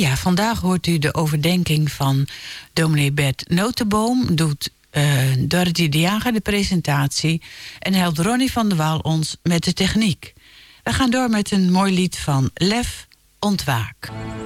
Ja, vandaag hoort u de overdenking van dominee Bert Notenboom. Doet Dorothy de Jager de presentatie. En helpt Ronnie van der Waal ons met de techniek. We gaan door met een mooi lied van Lef Ontwaak.